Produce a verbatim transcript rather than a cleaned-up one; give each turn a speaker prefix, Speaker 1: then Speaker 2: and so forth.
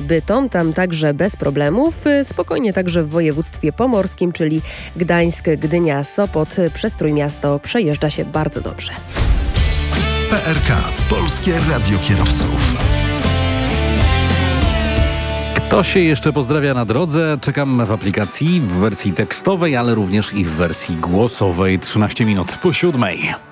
Speaker 1: Bytom, tam także bez problemów. Spokojnie także w województwie pomorskim, czyli Gdańsk, Gdynia, Sopot. Przez Trójmiasto przejeżdża się bardzo dobrze.
Speaker 2: P R K. Polskie Radio Kierowców.
Speaker 3: Kto się jeszcze pozdrawia na drodze? Czekam w aplikacji w wersji tekstowej, ale również i w wersji głosowej. trzynaście minut po siódmej.